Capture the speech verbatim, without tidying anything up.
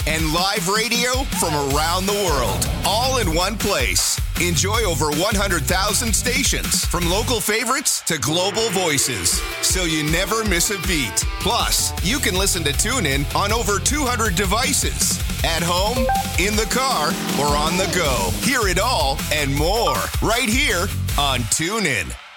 and live radio from around the world, all in one place. Enjoy over one hundred thousand stations, from local favorites to global voices, so you never miss a beat. Plus, you can listen to TuneIn on over two hundred devices. At home, in the car, or on the go. Hear it all and more right here on TuneIn.